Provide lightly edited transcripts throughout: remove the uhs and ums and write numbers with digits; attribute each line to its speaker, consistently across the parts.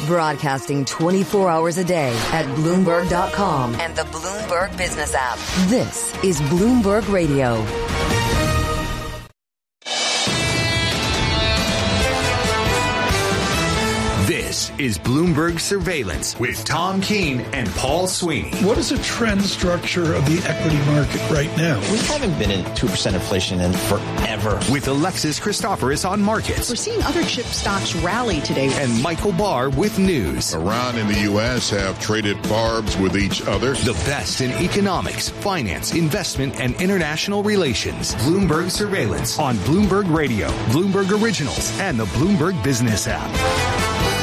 Speaker 1: Broadcasting 24 hours a day at Bloomberg.com and the Bloomberg Business app. This is Bloomberg Radio.
Speaker 2: This is Bloomberg Surveillance with Tom Keene and Paul Sweeney.
Speaker 3: What is the trend structure of the equity market right now?
Speaker 4: We haven't been in 2% inflation in forever.
Speaker 2: With Alexis Christoforous on markets.
Speaker 5: We're seeing other chip stocks rally today.
Speaker 2: And Michael Barr with news.
Speaker 6: Iran and the U.S. have traded barbs with each other.
Speaker 2: The best in economics, finance, investment, and international relations. Bloomberg Surveillance on Bloomberg Radio, Bloomberg Originals, and the Bloomberg Business app.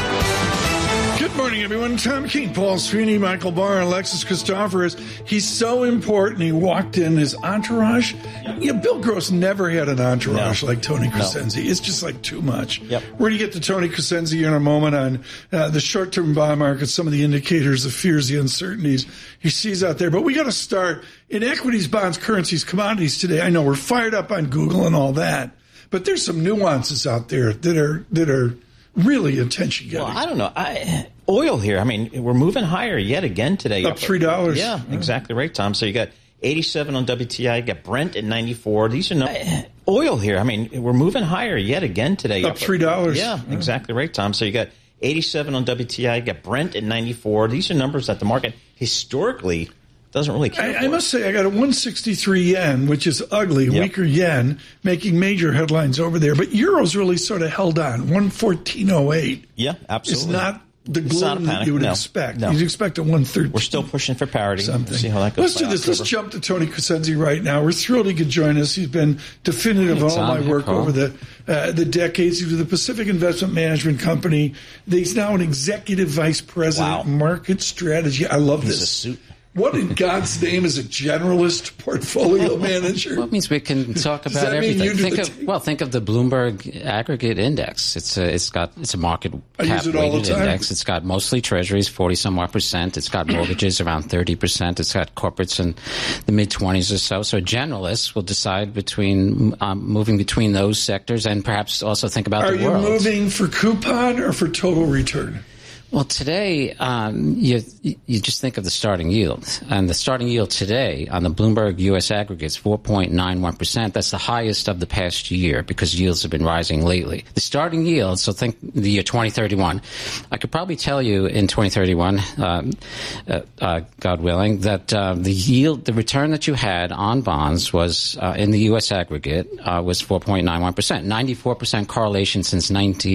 Speaker 3: Good morning, everyone. Tom Keene, Paul Sweeney, Michael Barr, Alexis Christoforous. He's so important. He walked in his entourage. You know, Bill Gross never had an entourage like Tony Crescenzi. It's just like too much.
Speaker 4: Yep.
Speaker 3: We're going to get to Tony Crescenzi in a moment on the short-term bond market, some of the indicators, the fears, the uncertainties he sees out there. But we got to start in equities, bonds, currencies, commodities today. I know we're fired up on Google and all that, but there's some nuances out there that are really attention-getting.
Speaker 4: Well, I don't know. Oil here, I mean, we're moving higher yet again today.
Speaker 3: Up $3.
Speaker 4: Yeah, exactly right, Tom. So you got 87 on WTI, you got Brent at 94. These are oil here. I mean, we're moving higher yet again today.
Speaker 3: Up $3.
Speaker 4: Yeah, exactly right, Tom. So you got 87 on WTI, you got Brent at 94. These are numbers that the market historically doesn't really care
Speaker 3: I must say, I got a 163 yen, which is ugly, weaker yen, making major headlines over there. But Euro's really sort of held on, 114.08.
Speaker 4: Yeah, absolutely.
Speaker 3: It's not the gloom that you would expect.
Speaker 4: No.
Speaker 3: You'd expect a 113.
Speaker 4: We're still pushing for parity.
Speaker 3: Something.
Speaker 4: We'll see how that goes.
Speaker 3: Let's do this. Let's jump to Tony Crescenzi right now. We're thrilled he could join us. He's been definitive of all my work over the decades. He was the Pacific Investment Management Company. He's now an executive vice president, market strategy. I love this.
Speaker 4: He's a suit.
Speaker 3: What in God's name is a generalist portfolio manager?
Speaker 7: Well, it means we can talk about everything. Think of the Bloomberg Aggregate Index. It's a market cap weighted index. It's got mostly treasuries, 40-some-odd%. It's got mortgages around 30%. It's got corporates in the mid-20s or so. So generalists will decide between moving between those sectors and perhaps also think about the world.
Speaker 3: Are you moving for coupon or for total return?
Speaker 7: Well, today, you just think of the starting yield. And the starting yield today on the Bloomberg U.S. aggregate is 4.91%. That's the highest of the past year because yields have been rising lately. The starting yield, so think the year 2031. I could probably tell you in 2031, God willing, that the return that you had on bonds was, in the U.S. aggregate, was 4.91%. 94% correlation since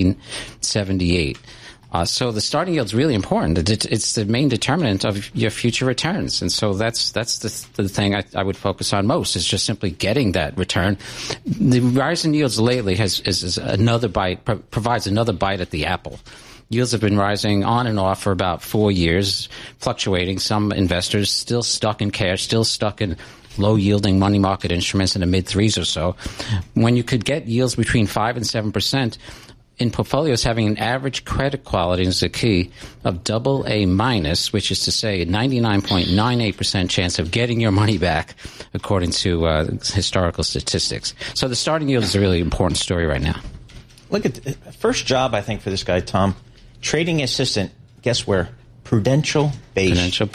Speaker 7: 1978. So the starting yield is really important. It's the main determinant of your future returns. And so that's the thing I would focus on most is just simply getting that return. The rise in yields lately is another bite, provides another bite at the apple. Yields have been rising on and off for about 4 years, fluctuating. Some investors still stuck in cash, still stuck in low-yielding money market instruments in the mid-threes or so. When you could get yields between 5 and 7%, in portfolios having an average credit quality is the key of AA-, which is to say a 99.98% chance of getting your money back, according to historical statistics. So the starting yield is a really important story right now.
Speaker 4: Look at the first job, I think, for this guy, Tom, trading assistant. Guess where? Prudential Beige.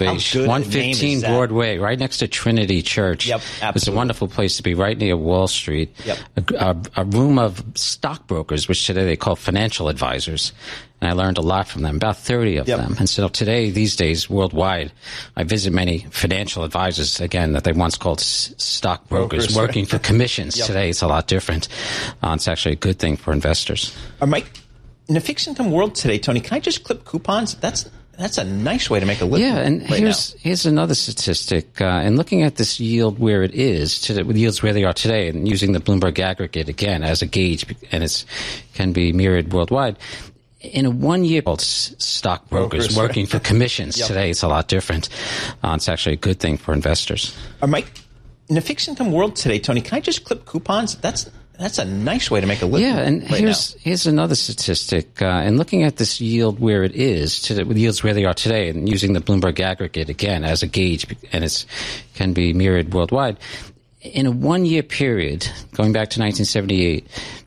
Speaker 7: 115 Broadway, right next to Trinity Church.
Speaker 4: Yep, absolutely.
Speaker 7: It's a wonderful place to be, right near Wall Street.
Speaker 4: Yep.
Speaker 7: A room of stockbrokers, which today they call financial advisors. And I learned a lot from them, about 30 of them. And so today, these days, worldwide, I visit many financial advisors, again, that they once called stockbrokers, working for commissions. Today, it's a lot different. It's actually a good thing for investors.
Speaker 4: Mike, in the fixed income world today, Tony, can I just clip coupons? That's a nice way to make a living.
Speaker 7: Yeah, and here's another statistic. And looking at this yield where it is, yields where they are today, and using the Bloomberg aggregate again as a gauge, and it can be mirrored worldwide. In a 1 year, stockbrokers working for commissions. Today, it's a lot different. It's actually a good thing for investors.
Speaker 4: Mike, in the fixed income world today, Tony, can I just clip coupons? That's a nice way to make a living.
Speaker 7: Yeah, and here's another statistic. And looking at this yield where it is, yields where they are today, and using the Bloomberg aggregate again as a gauge, and it can be mirrored worldwide. In a 1 year period, going back to 1978,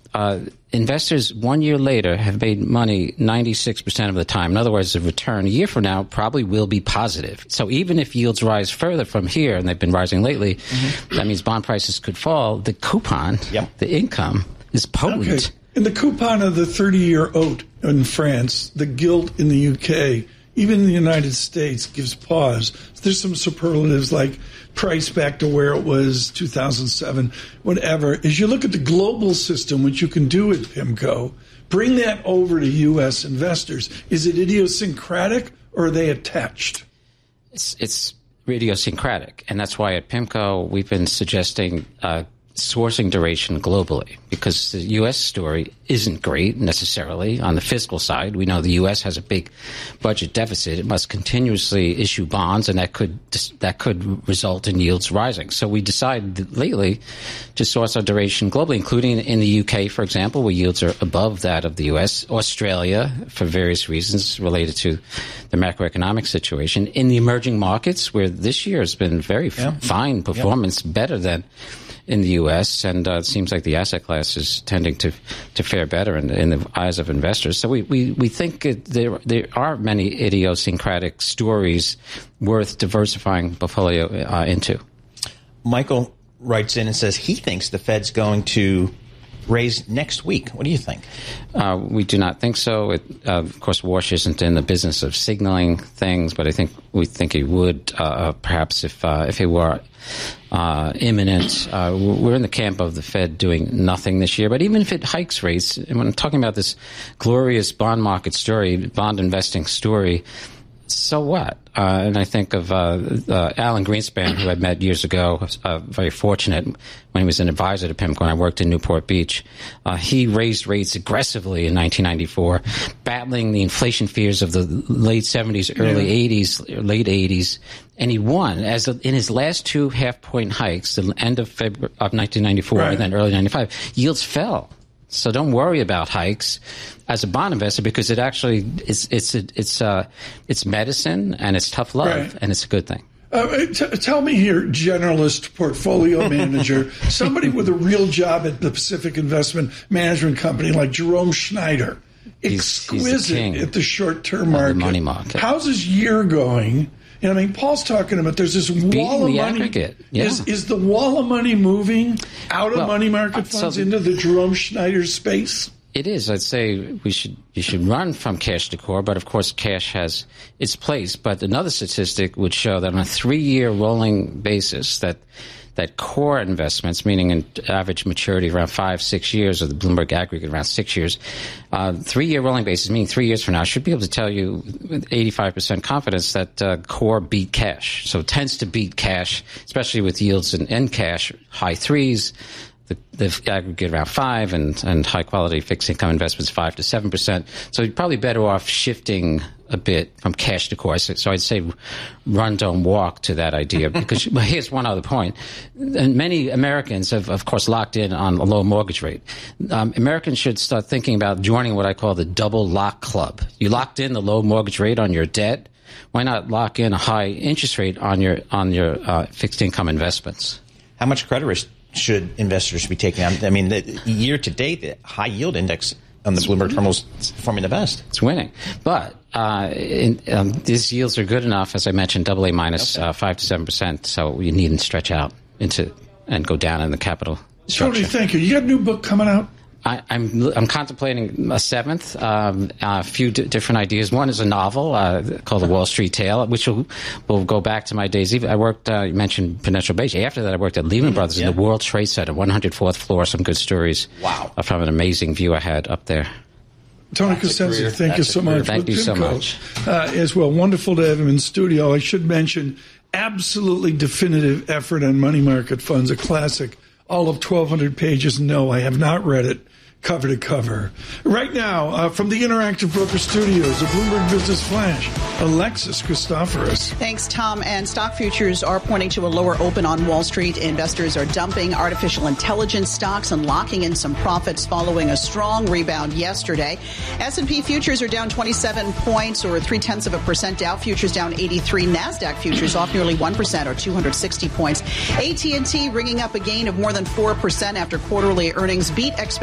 Speaker 7: investors 1 year later have made money 96% of the time. In other words, the return a year from now probably will be positive. So even if yields rise further from here, and they've been rising lately, that means bond prices could fall. The coupon, the income, is potent.
Speaker 3: Okay. And the coupon of the 30-year oat in France, the gilt in the UK, even in the United States, gives pause. There's some superlatives like price back to where it was 2007, whatever. As you look at the global system, which you can do with PIMCO, bring that over to U.S. investors. Is it idiosyncratic or are they attached?
Speaker 7: It's idiosyncratic, and that's why at PIMCO we've been suggesting sourcing duration globally, because the U.S. story isn't great necessarily on the fiscal side. We know the U.S. has a big budget deficit. It must continuously issue bonds, and that could result in yields rising. So we decided lately to source our duration globally, including in the U.K., for example, where yields are above that of the U.S., Australia, for various reasons related to the macroeconomic situation, in the emerging markets, where this year has been very fine performance, better than in the U.S., and it seems like the asset class is tending to fare better in the eyes of investors. So we think there are many idiosyncratic stories worth diversifying portfolio into.
Speaker 4: Michael writes in and says he thinks the Fed's going to raise next week. What do you think?
Speaker 7: We do not think so. Of course, Walsh isn't in the business of signaling things, but we think he would, perhaps if it were imminent. We're in the camp of the Fed doing nothing this year, but even if it hikes rates, and when I'm talking about this glorious bond market story, bond investing story, so what? And I think of Alan Greenspan, who I met years ago, very fortunate when he was an advisor to PIMCO, and I worked in Newport Beach. He raised rates aggressively in 1994, battling the inflation fears of the late 70s, early 80s, late 80s, and he won. In his last 2 half-point hikes, the end of February of 1994 and then early 95, yields fell. So don't worry about hikes as a bond investor, because it actually it's medicine and it's tough love and it's a good thing.
Speaker 3: Tell me here, generalist portfolio manager, somebody with a real job at the Pacific Investment Management Company like Jerome Schneider, exquisite at the short-term market.
Speaker 7: The money market.
Speaker 3: How's his year going? And I mean, Paul's talking about there's this wall of money.
Speaker 7: Aggregate. Yeah.
Speaker 3: Is the wall of money moving out of money market funds into the Jerome Schneider space?
Speaker 7: It is. I'd say you should run from cash to core, but of course cash has its place. But another statistic would show that on a 3-year rolling basis that core investments, meaning an average maturity around 5-6 years, or the Bloomberg aggregate around 6 years, 3-year rolling basis, meaning 3 years from now, I should be able to tell you with 85% confidence that core beat cash. So it tends to beat cash, especially with yields in cash, high 3s. The aggregate around 5, and high quality fixed income investments 5 to 7%. So you're probably better off shifting a bit from cash to core. So I'd say run, don't walk to that idea. Because here's one other point. And many Americans have, of course, locked in on a low mortgage rate. Americans should start thinking about joining what I call the double lock club. You locked in the low mortgage rate on your debt. Why not lock in a high interest rate on your fixed income investments?
Speaker 4: How much credit risk should investors be taking on? I mean, the year to date, the high yield index on the Bloomberg terminal is performing the best.
Speaker 7: It's winning. But these yields are good enough, as I mentioned, AA minus 5 to 7%. So you needn't stretch out into and go down in the capital structure.
Speaker 3: Tony, thank you. You got a new book coming out?
Speaker 7: I'm contemplating a 7th, a few different ideas. One is a novel called The Wall Street Tale, which will go back to my days. I worked, you mentioned Prudential Beige. After that, I worked at Lehman Brothers in the World Trade Center, 104th floor, some good stories.
Speaker 4: Wow.
Speaker 7: From an amazing view I had up there.
Speaker 3: Tony Cosenza, thank you so much.
Speaker 7: Thank you so much.
Speaker 3: As well, wonderful to have him in studio. I should mention, absolutely definitive effort on money market funds, a classic. All of 1,200 pages. No, I have not read it cover to cover. Right now, from the Interactive Broker Studios, a Bloomberg Business Flash, Alexis Christoforous.
Speaker 5: Thanks, Tom. And stock futures are pointing to a lower open on Wall Street. Investors are dumping artificial intelligence stocks and locking in some profits following a strong rebound yesterday. S&P futures are down 27 points, or 0.3%. Dow futures down 83. NASDAQ futures off nearly 1%, or 260 points. AT&T ringing up a gain of more than 4% after quarterly earnings beat expectations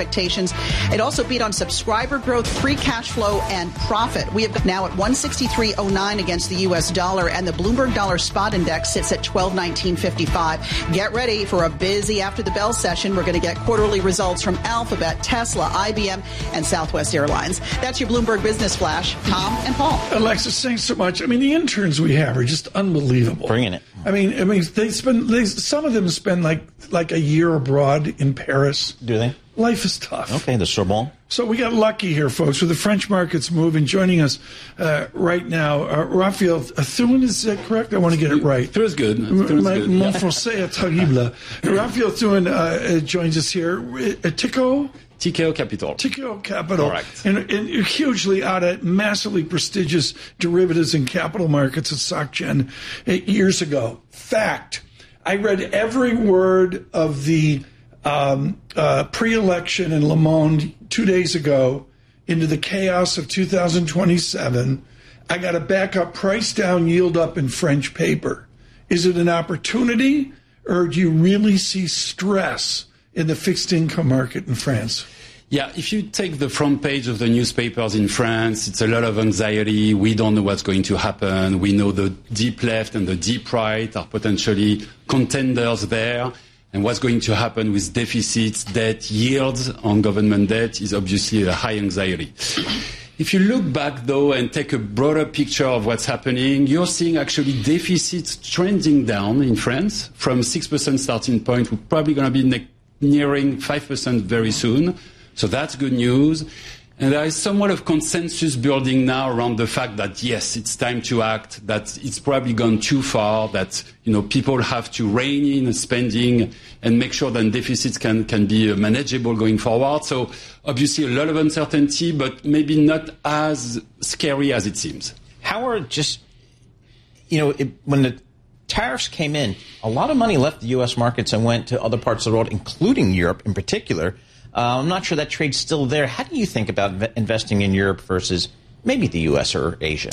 Speaker 5: earnings. It also beat on subscriber growth, free cash flow, and profit. We have now at 163.09 against the U.S. dollar, and the Bloomberg Dollar Spot Index sits at 1219.55. Get ready for a busy after the bell session. We're going to get quarterly results from Alphabet, Tesla, IBM, and Southwest Airlines. That's your Bloomberg Business Flash. Tom and Paul.
Speaker 3: Alexis, thanks so much. I mean, the interns we have are just unbelievable.
Speaker 4: Bringing it.
Speaker 3: I mean, some of them spend like a year abroad in Paris.
Speaker 4: Do they?
Speaker 3: Life is tough.
Speaker 4: Okay, the Sorbonne.
Speaker 3: So we got lucky here, folks, with the French markets moving. Joining us right now, Raphael Thun, is that correct? I want to get it right.
Speaker 8: Thun is good.
Speaker 3: Mon français est terrible. Raphael Thun joins us here.
Speaker 8: Tikehau Capital.
Speaker 3: Tikehau Capital.
Speaker 8: Correct.
Speaker 3: And hugely out of massively prestigious derivatives and capital markets at SocGen 8 years ago. Fact. I read every word of the pre-election in Le Monde 2 days ago into the chaos of 2027. I got a backup price down, yield up in French paper. Is it an opportunity, or do you really see stress in the fixed income market in France?
Speaker 8: Yeah, if you take the front page of the newspapers in France, it's a lot of anxiety. We don't know what's going to happen. We know the deep left and the deep right are potentially contenders there. And what's going to happen with deficits, debt, yields on government debt is obviously a high anxiety. If you look back, though, and take a broader picture of what's happening, you're seeing actually deficits trending down in France from 6% starting point. We're probably going to be nearing 5% very soon. So that's good news. And there is somewhat of consensus building now around the fact that, yes, it's time to act, that it's probably gone too far, that, people have to rein in spending and make sure that deficits can be manageable going forward. So obviously a lot of uncertainty, but maybe not as scary as it seems.
Speaker 4: How are just, when the tariffs came in, a lot of money left the U.S. markets and went to other parts of the world, including Europe in particular. I'm not sure that trade's still there. How do you think about investing in Europe versus maybe the U.S. or Asia?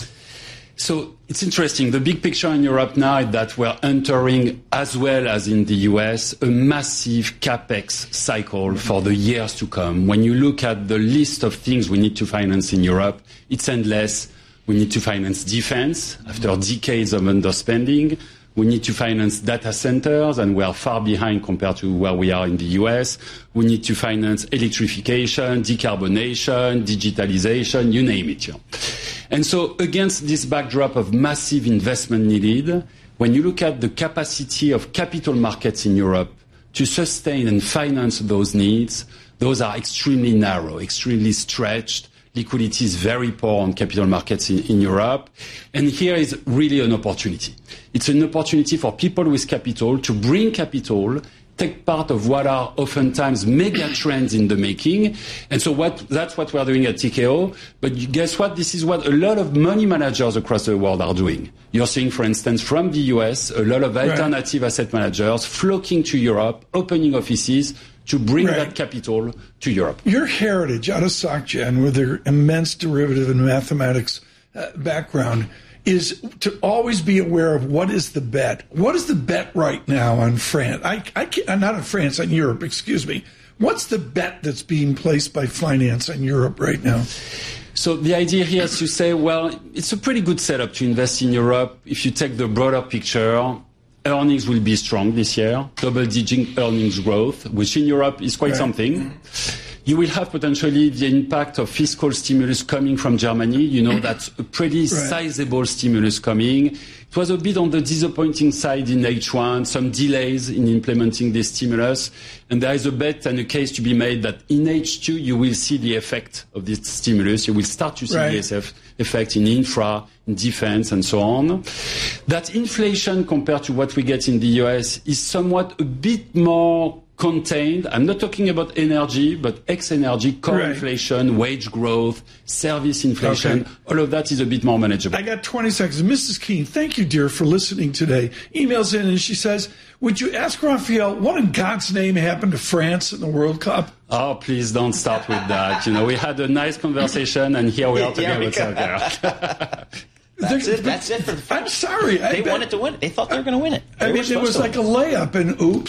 Speaker 8: So it's interesting. The big picture in Europe now is that we're entering, as well as in the U.S., a massive capex cycle for the years to come. When you look at the list of things we need to finance in Europe, it's endless. We need to finance defense after decades of underspending. We need to finance data centers, and we are far behind compared to where we are in the US. We need to finance electrification, decarbonation, digitalization, you name it. And so against this backdrop of massive investment needed, when you look at the capacity of capital markets in Europe to sustain and finance those needs, those are extremely narrow, extremely stretched. Liquidity is very poor on capital markets in Europe. And here is really an opportunity. It's an opportunity for people with capital to bring capital, take part of what are oftentimes mega trends in the making. And so that's what we're doing at Tikehau. But guess what? This is what a lot of money managers across the world are doing. You're seeing, for instance, from the US, a lot of alternative asset managers flocking to Europe, opening offices to bring that capital to Europe.
Speaker 3: Your heritage out of SocGen, with their immense derivative and mathematics background, is to always be aware of what is the bet. What is the bet right now on France? I'm not on France, on Europe, excuse me. What's the bet that's being placed by finance on Europe right now?
Speaker 8: So the idea here is to say, well, it's a pretty good setup to invest in Europe. If you take the broader picture, earnings will be strong this year, double-digit earnings growth, which in Europe is quite something. You will have potentially the impact of fiscal stimulus coming from Germany. That's a pretty sizable stimulus coming. It was a bit on the disappointing side in H1, some delays in implementing this stimulus. And there is a bet and a case to be made that in H2 you will see the effect of this stimulus. You will start to see the effect in infra, in defense, and so on. That inflation compared to what we get in the US is somewhat a bit more contained. I'm not talking about energy, but ex-energy, core inflation, wage growth, service inflation. All of that is a bit more manageable.
Speaker 3: I got 20 seconds. Mrs. Keene, thank you, dear, for listening today. Emails in and she says, would you ask Raphael, what in God's name happened to France in the World Cup?
Speaker 8: Oh, please don't start with that. We had a nice conversation and here we are talking about soccer.
Speaker 4: That's it for the French.
Speaker 3: I'm sorry.
Speaker 4: They wanted to win it. They thought they were going to win it.
Speaker 3: It was like a layup and oops.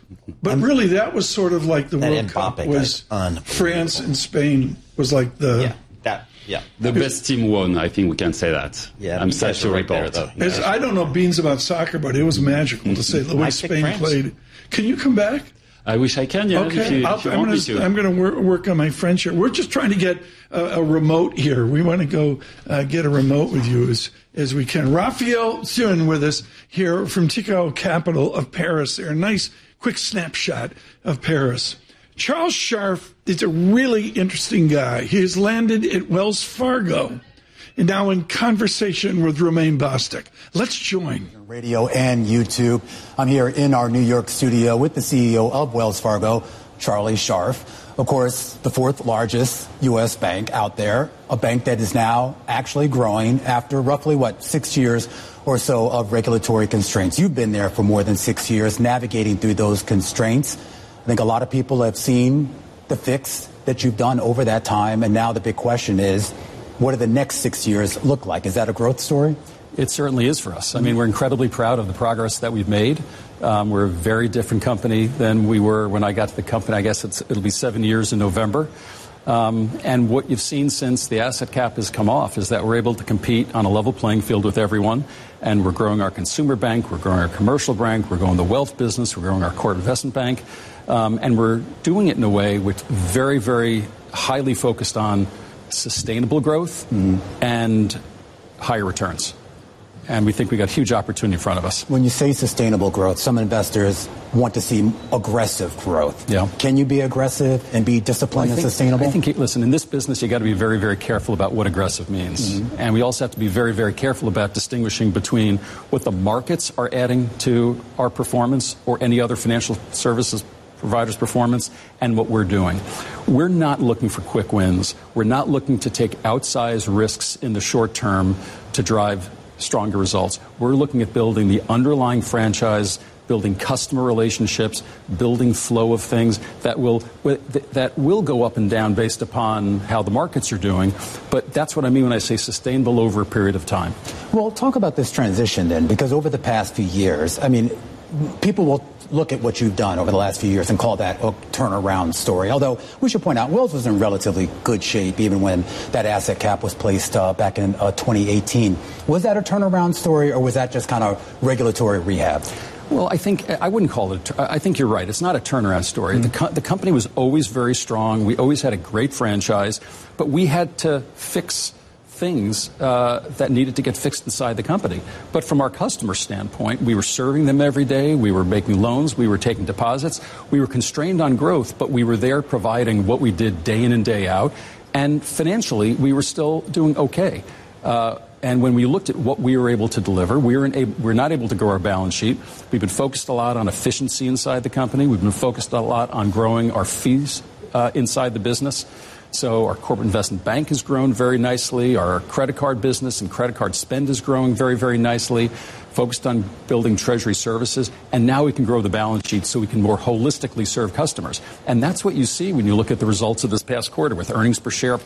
Speaker 3: But really, that was sort of like the World Cup was France and Spain was like the...
Speaker 8: The best team won, I think we can say that.
Speaker 4: Yeah,
Speaker 8: I'm sad to report.
Speaker 3: I don't know beans about soccer, but it was magical to say the way Spain played. Can you come back?
Speaker 8: I wish I can, yeah.
Speaker 3: Okay, I'm going to work on my French here. We're just trying to get a remote here. We want to go get a remote with you as we can. Raphael Thun with us here from Tikehau Capital of Paris. There, a nice quick snapshot of Paris. Charles Scharf is a really interesting guy. He has landed at Wells Fargo and now in conversation with Romain Bostick. Let's join.
Speaker 9: Radio and YouTube. I'm here in our New York studio with the CEO of Wells Fargo, Charlie Scharf. Of course, the fourth largest U.S. bank out there, a bank that is now actually growing after roughly, 6 years or so of regulatory constraints. You've been there for more than 6 years, navigating through those constraints. I think a lot of people have seen the fix that you've done over that time, and now the big question is, what do the next 6 years look like? Is that a growth story?
Speaker 10: It certainly is for us. I mean, we're incredibly proud of the progress that we've made. We're a very different company than we were when I got to the company. I guess it'll be 7 years in November. And what you've seen since the asset cap has come off is that we're able to compete on a level playing field with everyone. And we're growing our consumer bank, we're growing our commercial bank, we're growing the wealth business, we're growing our core investment bank. And we're doing it in a way which very, very highly focused on sustainable growth and higher returns. And we think we got huge opportunity in front of us.
Speaker 9: When you say sustainable growth, some investors want to see aggressive growth.
Speaker 10: Yeah.
Speaker 9: Can you be aggressive and be disciplined and sustainable?
Speaker 10: I think, listen, in this business, you got to be very, very careful about what aggressive means. And we also have to be very, very careful about distinguishing between what the markets are adding to our performance or any other financial services providers' performance and what we're doing. We're not looking for quick wins. We're not looking to take outsized risks in the short term to drive stronger results. We're looking at building the underlying franchise, building customer relationships, building flow of things that will go up and down based upon how the markets are doing. But that's what I mean when I say sustainable over a period of time.
Speaker 9: Well, talk about this transition then, because over the past few years, I mean, people will look at what you've done over the last few years and call that a turnaround story. Although we should point out, Wells was in relatively good shape even when that asset cap was placed back in 2018. Was that a turnaround story, or was that just kind of regulatory rehab?
Speaker 10: Well, I wouldn't call it. I think you're right. It's not a turnaround story. The company was always very strong. We always had a great franchise, but we had to fix things that needed to get fixed inside the company. But from our customer standpoint, we were serving them every day. We were making loans. We were taking deposits. We were constrained on growth, but we were there providing what we did day in and day out. And financially, we were still doing okay. And when we looked at what we were able to deliver, we're not able to grow our balance sheet. We've been focused a lot on efficiency inside the company. We've been focused a lot on growing our fees inside the business. So our corporate investment bank has grown very nicely. Our credit card business and credit card spend is growing very, very nicely. Focused on building treasury services. And now we can grow the balance sheet so we can more holistically serve customers. And that's what you see when you look at the results of this past quarter, with earnings per share up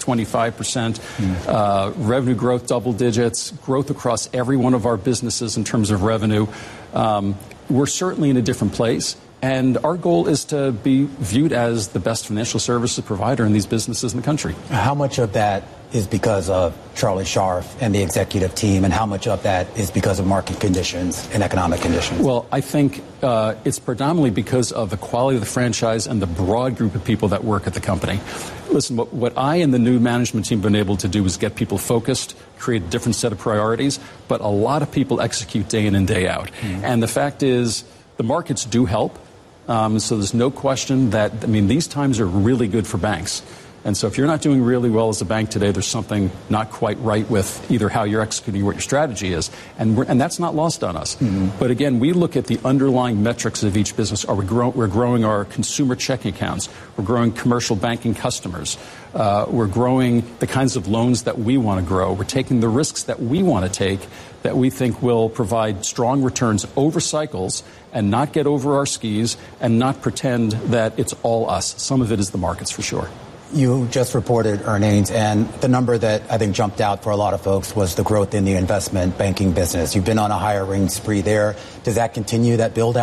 Speaker 10: 25%, revenue growth double digits, growth across every one of our businesses in terms of revenue. We're certainly in a different place. And our goal is to be viewed as the best financial services provider in these businesses in the country.
Speaker 9: How much of that is because of Charlie Scharf and the executive team, and how much of that is because of market conditions and economic conditions?
Speaker 10: Well, I think it's predominantly because of the quality of the franchise and the broad group of people that work at the company. Listen, what I and the new management team have been able to do is get people focused, create a different set of priorities, but a lot of people execute day in and day out. And the fact is, the markets do help. So there's no question that, these times are really good for banks. And so if you're not doing really well as a bank today, there's something not quite right with either how you're executing, what your strategy is. And that's not lost on us. But again, we look at the underlying metrics of each business. We're growing our consumer checking accounts. We're growing commercial banking customers. We're growing the kinds of loans that we want to grow. We're taking the risks that we want to take that we think will provide strong returns over cycles and not get over our skis and not pretend that it's all us. Some of it is the markets for sure.
Speaker 9: You just reported earnings, and the number that I think jumped out for a lot of folks was the growth in the investment banking business. You've been on a hiring spree there. Does that continue, that build out?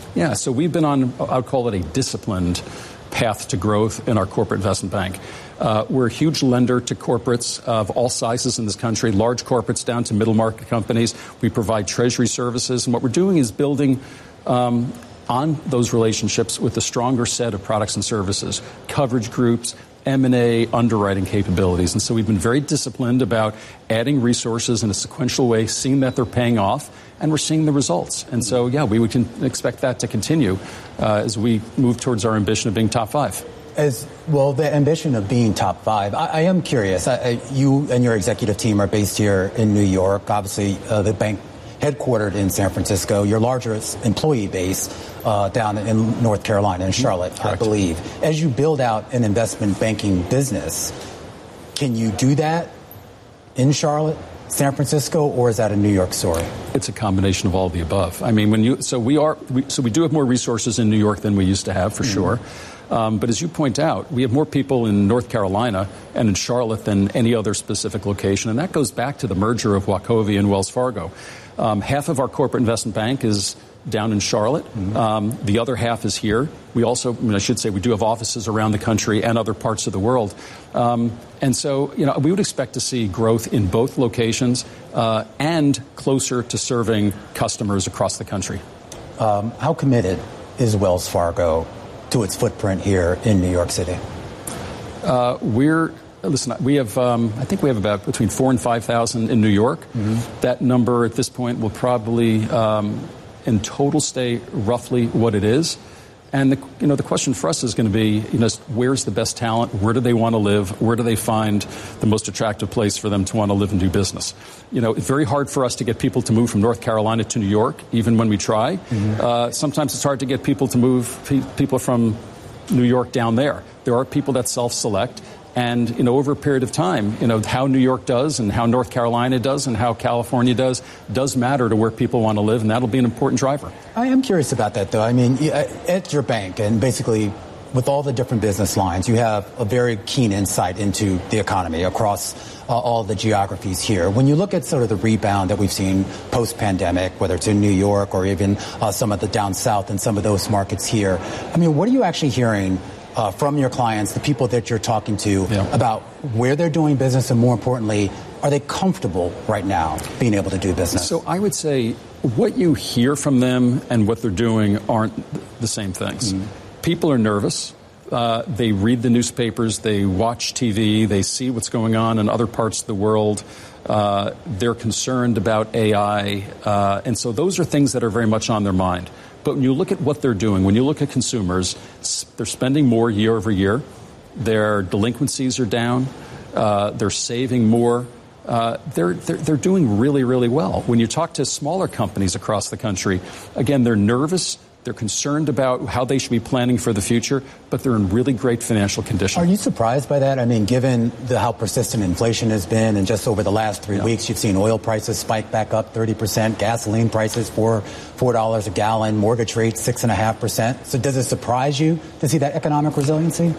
Speaker 10: Yeah, so we've been on, I would call it a disciplined path to growth in our corporate investment bank. We're a huge lender to corporates of all sizes in this country, large corporates down to middle market companies. We provide treasury services, and what we're doing is building on those relationships with a stronger set of products and services, coverage groups, M&A, underwriting capabilities. And so we've been very disciplined about adding resources in a sequential way, seeing that they're paying off, and we're seeing the results. And so, yeah, we would expect that to continue as we move towards our ambition of being top 5.
Speaker 9: As well, the ambition of being top 5, I am curious. You and your executive team are based here in New York. Obviously, the bank headquartered in San Francisco. Your largest employee base down in North Carolina, in Charlotte, correct, I believe. As you build out an investment banking business, can you do that in Charlotte, San Francisco, or is that a New York story?
Speaker 10: It's a combination of all of the above. I mean, we do have more resources in New York than we used to have, for sure. But as you point out, we have more people in North Carolina and in Charlotte than any other specific location, and that goes back to the merger of Wachovia and Wells Fargo. Half of our corporate investment bank is down in Charlotte. The other half is here. We also, I should say, we do have offices around the country and other parts of the world. And so, we would expect to see growth in both locations and closer to serving customers across the country.
Speaker 9: How committed is Wells Fargo to its footprint here in New York City?
Speaker 10: We have, I think we have about between 4,000 and 5,000 in New York. That number at this point will probably, in total, stay roughly what it is. And the question for us is going to be, where's the best talent? Where do they want to live? Where do they find the most attractive place for them to want to live and do business? It's very hard for us to get people to move from North Carolina to New York, even when we try. Sometimes it's hard to get people to move people from New York down there. There are people that self-select. And, over a period of time, how New York does and how North Carolina does and how California does matter to where people want to live, and that'll be an important driver. I
Speaker 9: am curious about that, though. I mean, at your bank and basically with all the different business lines, you have a very keen insight into the economy across all the geographies here. When you look at sort of the rebound that we've seen post-pandemic, whether it's in New York or even some of the down south and some of those markets here, I mean, what are you actually hearing from your clients, the people that you're talking to, about where they're doing business, and more importantly, are they comfortable right now being able to do business?
Speaker 10: So I would say what you hear from them and what they're doing aren't the same things. People are nervous. They read the newspapers. They watch TV. They see what's going on in other parts of the world. They're concerned about AI. And so those are things that are very much on their mind. But when you look at what they're doing, when you look at consumers, they're spending more year over year. Their delinquencies are down. They're saving more. They're doing really, really well. When you talk to smaller companies across the country, again, they're nervous. They're concerned about how they should be planning for the future, but they're in really great financial condition.
Speaker 9: Are you surprised by that? I mean, given how persistent inflation has been, and just over the last 3 weeks, you've seen oil prices spike back up 30%, gasoline prices $4 a gallon, mortgage rates 6.5%. So does it surprise you to see that economic resiliency?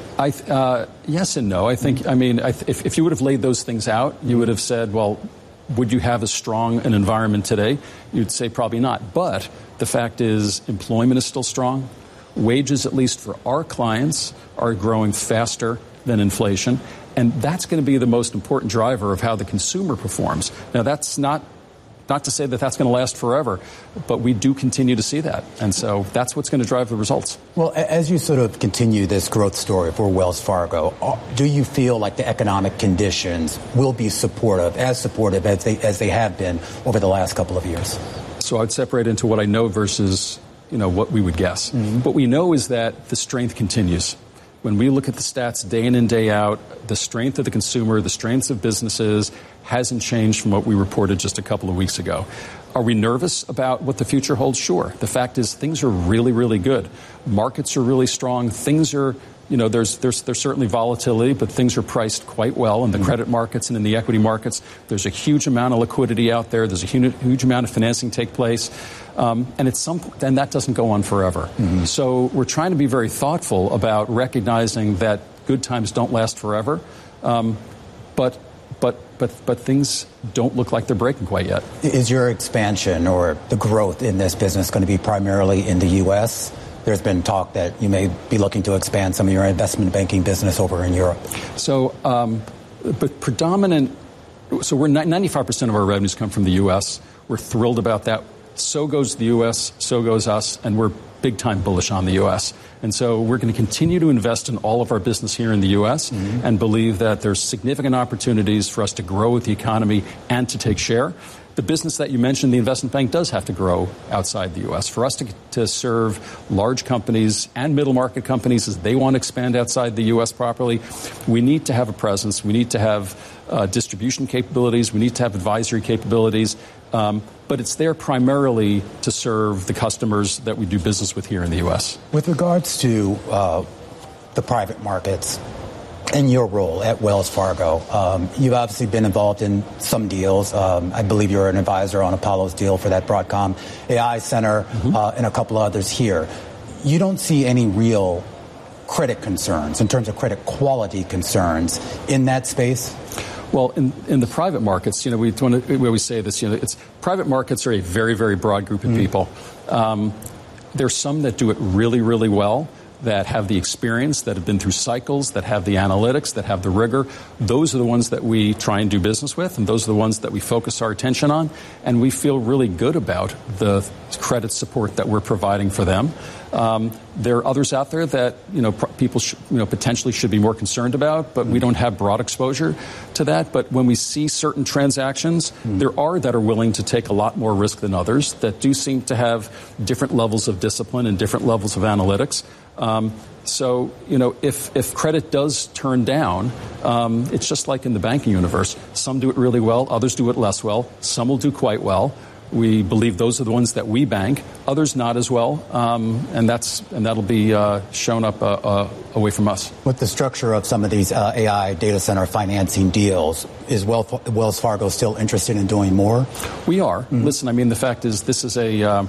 Speaker 10: Yes and no. I think, if you would have laid those things out, you would have said, well, would you have as strong an environment today? You'd say probably not. But the fact is employment is still strong. Wages, at least for our clients, are growing faster than inflation. And that's going to be the most important driver of how the consumer performs. Now, that's not to say that that's going to last forever, but we do continue to see that. And so that's what's going to drive the results.
Speaker 9: Well, as you sort of continue this growth story for Wells Fargo, do you feel like the economic conditions will be supportive as they have been over the last couple of years?
Speaker 10: So I'd separate into what I know versus, what we would guess. What we know is that the strength continues. When we look at the stats day in and day out, the strength of the consumer, the strengths of businesses hasn't changed from what we reported just a couple of weeks ago. Are we nervous about what the future holds? Sure. The fact is things are really, really good. Markets are really strong. Things are, there's certainly volatility, but things are priced quite well in the credit markets and in the equity markets. There's a huge amount of liquidity out there. There's a huge amount of financing take place. And at some point, then that doesn't go on forever. So we're trying to be very thoughtful about recognizing that good times don't last forever. But but things don't look like they're breaking quite yet.
Speaker 9: Is your expansion or the growth in this business going to be primarily in the U.S.? There's been talk that you may be looking to expand some of your investment banking business over in Europe.
Speaker 10: So, but predominant. So we're 95% of our revenues come from the U.S. We're thrilled about that. So goes the U.S., so goes us, and we're big-time bullish on the U.S. And so we're going to continue to invest in all of our business here in the U.S. And believe that there's significant opportunities for us to grow with the economy and to take share. The business that you mentioned, the investment bank, does have to grow outside the U.S. For us to serve large companies and middle-market companies as they want to expand outside the U.S. properly, we need to have a presence. We need to have distribution capabilities. We need to have advisory capabilities. But it's there primarily to serve the customers that we do business with here in the U.S.
Speaker 9: With regards to the private markets and your role at Wells Fargo, you've obviously been involved in some deals. I believe you're an advisor on Apollo's deal for that Broadcom AI Center and a couple others here. You don't see any real credit concerns in terms of credit quality concerns in that space?
Speaker 10: Well, in the private markets, we always say this, it's private markets are a very, very broad group of people. There's some that do it really, really well, that have the experience, that have been through cycles, that have the analytics, that have the rigor. Those are the ones that we try and do business with, and those are the ones that we focus our attention on. And we feel really good about the credit support that we're providing for them. There are others out there that people potentially should be more concerned about, but we don't have broad exposure to that. But when we see certain transactions, there are that are willing to take a lot more risk than others, that do seem to have different levels of discipline and different levels of analytics. So, if credit does turn down, it's just like in the banking universe. Some do it really well, others do it less well, some will do quite well. We believe those are the ones that we bank, others not as well, and that'll be shown up away from us.
Speaker 9: With the structure of some of these AI data center financing deals, is Wells Fargo still interested in doing more?
Speaker 10: We are. Listen, the fact is, this is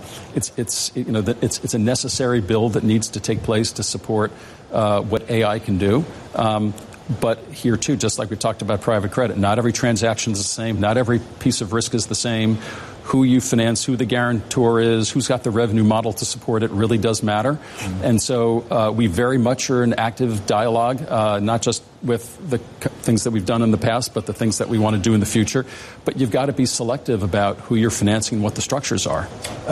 Speaker 10: it's a necessary build that needs to take place to support what AI can do. But here, too, just like we talked about private credit, not every transaction is the same. Not every piece of risk is the same. Who you finance, who the guarantor is, who's got the revenue model to support it really does matter. And so we very much are in active dialogue, not just with the things that we've done in the past, but the things that we want to do in the future. But you've got to be selective about who you're financing and what the structures are.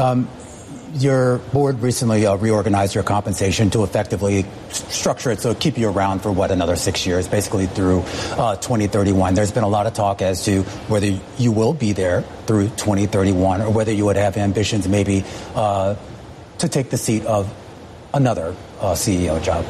Speaker 9: Your board recently reorganized your compensation to effectively structure it so keep you around for another 6 years, basically through 2031. There's been a lot of talk as to whether you will be there through 2031 or whether you would have ambitions maybe to take the seat of another CEO job.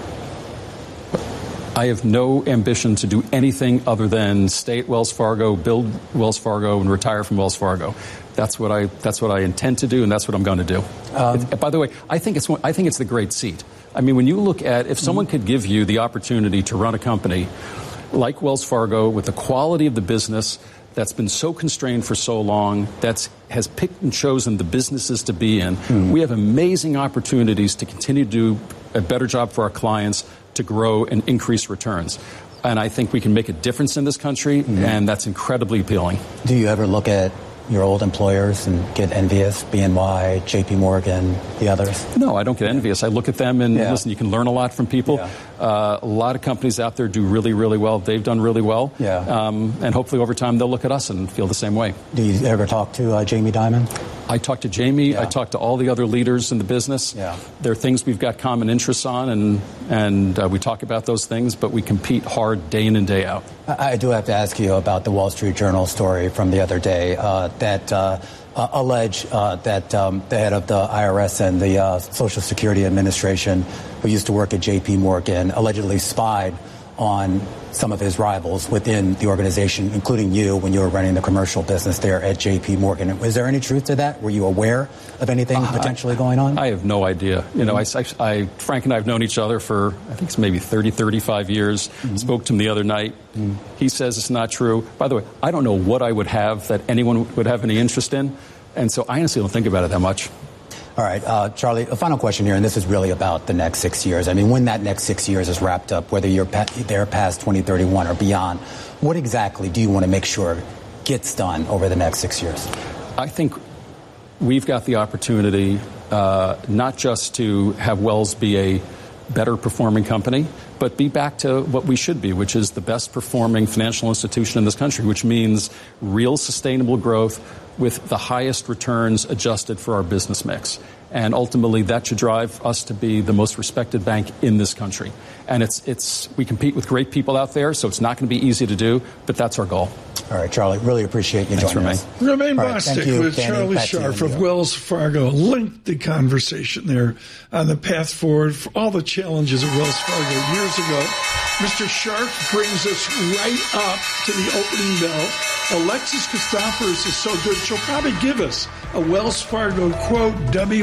Speaker 10: I have no ambition to do anything other than stay at Wells Fargo, build Wells Fargo, and retire from Wells Fargo. That's what I intend to do, and that's what I'm going to do. By the way, I think it's the great seat. When you look at if someone could give you the opportunity to run a company like Wells Fargo with the quality of the business that's been so constrained for so long, has picked and chosen the businesses to be in, we have amazing opportunities to continue to do a better job for our clients, to grow and increase returns. And I think we can make a difference in this country, and that's incredibly appealing.
Speaker 9: Do you ever look at your old employers and get envious? BNY, JP Morgan, the others?
Speaker 10: No, I don't get envious. I look at them and listen, you can learn a lot from people. Yeah. A lot of companies out there do really, really well. They've done really well. Yeah. And hopefully over time they'll look at us and feel the same way.
Speaker 9: Do you ever talk to Jamie Dimon?
Speaker 10: I talk to Jamie. Yeah. I talk to all the other leaders in the business. Yeah. There are things we've got common interests on, and we talk about those things, but we compete hard day in and day out.
Speaker 9: I do have to ask you about the Wall Street Journal story from the other day that allege that the head of the IRS and the Social Security Administration, who used to work at JP Morgan, allegedly spied on some of his rivals within the organization, including you when you were running the commercial business there at JP Morgan. Is there any truth to that? Were you aware of anything potentially going on?
Speaker 10: I have no idea. Frank and I have known each other for, I think it's maybe 30, 35 years. Spoke to him the other night. He says it's not true. By the way, I don't know what I would have that anyone would have any interest in. And so I honestly don't think about it that much.
Speaker 9: All right, Charlie, a final question here, and this is really about the next 6 years. I mean, when that next 6 years is wrapped up, whether you're there past 2031 or beyond, what exactly do you want to make sure gets done over the next 6 years?
Speaker 10: I think we've got the opportunity not just to have Wells be a better performing company, but be back to what we should be, which is the best performing financial institution in this country, which means real sustainable growth with the highest returns adjusted for our business mix. And ultimately, that should drive us to be the most respected bank in this country. And we compete with great people out there, so it's not going to be easy to do, but that's our goal.
Speaker 9: All right, Charlie, really appreciate you joining us.
Speaker 3: Romaine Bostick with Charlie Scharf of Wells Fargo. Lengthy conversation there on the path forward for all the challenges of Wells Fargo years ago. Mr. Scharf brings us right up to the opening bell. Alexis Christoforous is so good, she'll probably give us a Wells Fargo quote,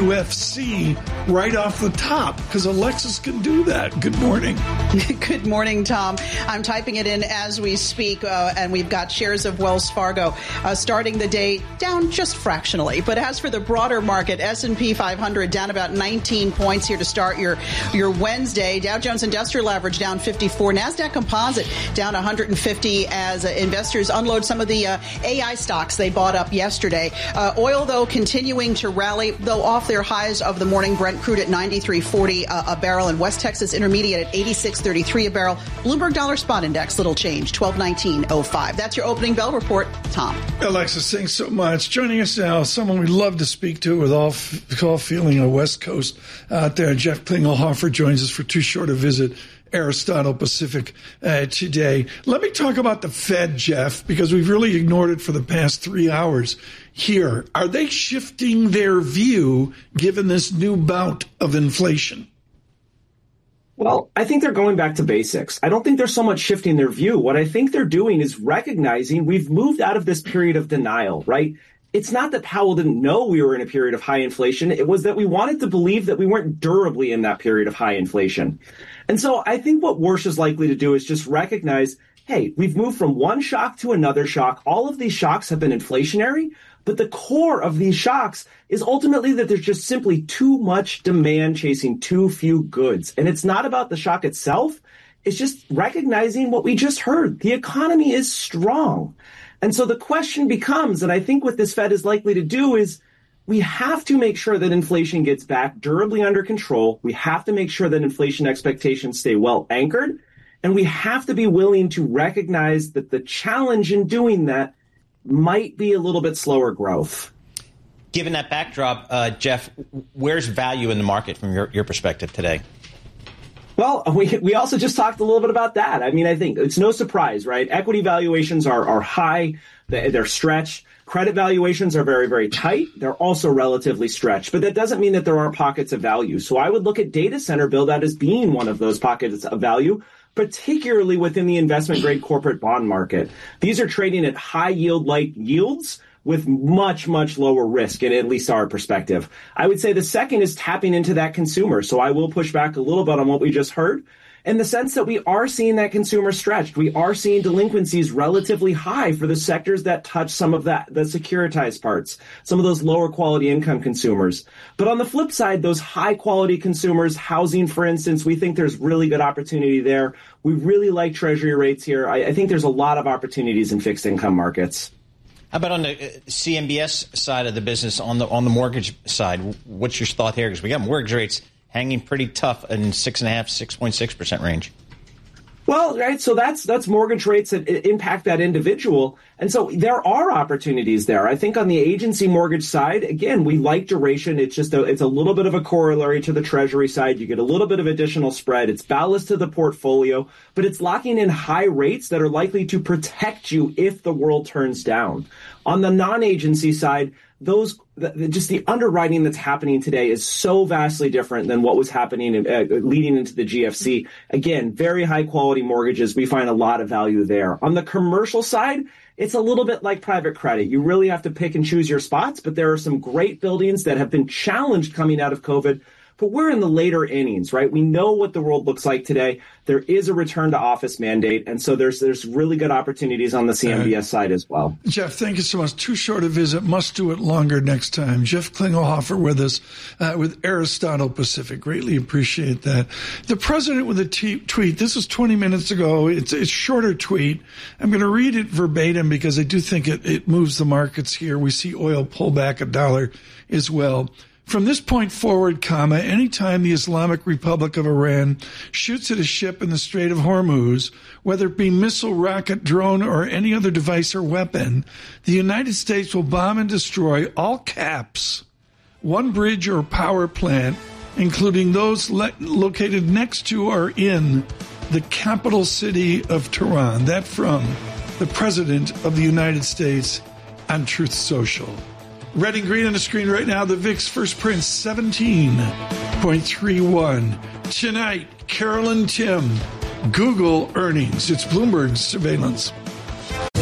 Speaker 3: WFC, right off the top, because Alexis can do that. Good morning.
Speaker 5: Good morning, Tom. I'm typing it in as we speak, and we've got shares of Wells Fargo starting the day down just fractionally. But as for the broader market, S&P 500 down about 19 points here to start your Wednesday. Dow Jones Industrial Average down 54. NASDAQ Composite down 150 as investors unload some of the AI stocks they bought up yesterday. Oil, though, continuing to rally, though off their highs of the morning. Brent crude at $93.40 a barrel, and West Texas Intermediate at $86.33 a barrel. Bloomberg Dollar Spot Index, little change, 1219.05. That's your opening bell report. Tom.
Speaker 3: Alexis, thanks so much. Joining us now, someone we'd love to speak to with all feeling a West Coast out there. Jeff Klingelhofer joins us for too short a visit. Aristotle Pacific today. Let me talk about the Fed, Jeff, because we've really ignored it for the past 3 hours here. Are they shifting their view given this new bout of inflation?
Speaker 11: Well, I think they're going back to basics. I don't think they're so much shifting their view. What I think they're doing is recognizing we've moved out of this period of denial, right? It's not that Powell didn't know we were in a period of high inflation. It was that we wanted to believe that we weren't durably in that period of high inflation. And so I think what Warsh is likely to do is just recognize, hey, we've moved from one shock to another shock. All of these shocks have been inflationary, but the core of these shocks is ultimately that there's just simply too much demand chasing too few goods. And it's not about the shock itself. It's just recognizing what we just heard. The economy is strong. And so the question becomes, and I think what this Fed is likely to do is, we have to make sure that inflation gets back durably under control. We have to make sure that inflation expectations stay well anchored. And we have to be willing to recognize that the challenge in doing that might be a little bit slower growth.
Speaker 4: Given that backdrop, Jeff, where's value in the market from your perspective today?
Speaker 11: Well, we also just talked a little bit about that. I mean, I think it's no surprise, right? Equity valuations are high. They're stretched. Credit valuations are very, very tight. They're also relatively stretched, but that doesn't mean that there aren't pockets of value. So I would look at data center build out as being one of those pockets of value, particularly within the investment grade corporate bond market. These are trading at high yield like yields with much, much lower risk, in at least our perspective. I would say the second is tapping into that consumer. So I will push back a little bit on what we just heard, in the sense that we are seeing that consumer stretched. We are seeing delinquencies relatively high for the sectors that touch some of the securitized parts, some of those lower quality income consumers. But on the flip side, those high quality consumers, housing, for instance, we think there's really good opportunity there. We really like treasury rates here. I think there's a lot of opportunities in fixed income markets.
Speaker 4: How about on the CMBS side of the business, on the mortgage side? What's your thought here? Because we got mortgage rates hanging pretty tough in 6.5%, 6.6% range.
Speaker 11: Well, right. So that's mortgage rates that impact that individual. And so there are opportunities there. I think on the agency mortgage side, again, we like duration. It's just it's a little bit of a corollary to the treasury side. You get a little bit of additional spread. It's ballast to the portfolio, but it's locking in high rates that are likely to protect you if the world turns down. On the non-agency side, just the underwriting that's happening today is so vastly different than what was happening leading into the GFC. Again, very high quality mortgages. We find a lot of value there. On the commercial side, it's a little bit like private credit. You really have to pick and choose your spots, but there are some great buildings that have been challenged coming out of COVID, but we're in the later innings, right? We know what the world looks like today. There is a return to office mandate, and so there's really good opportunities on the CMBS side as well.
Speaker 3: Jeff, thank you so much. Too short a visit. Must do it longer next time. Jeff Klingelhofer with us with Aristotle Pacific. Greatly appreciate that. The president with a tweet. This was 20 minutes ago. It's a shorter tweet. I'm going to read it verbatim because I do think it moves the markets here. We see oil pull back $1 as well. From this point forward, anytime the Islamic Republic of Iran shoots at a ship in the Strait of Hormuz, whether it be missile, rocket, drone, or any other device or weapon, the United States will bomb and destroy, all caps, one bridge or power plant, including those located next to or in the capital city of Tehran. That from the President of the United States on Truth Social. Red and green on the screen right now. The VIX first print 17.31. Tonight, Carolyn Tim, Google earnings. It's Bloomberg Surveillance.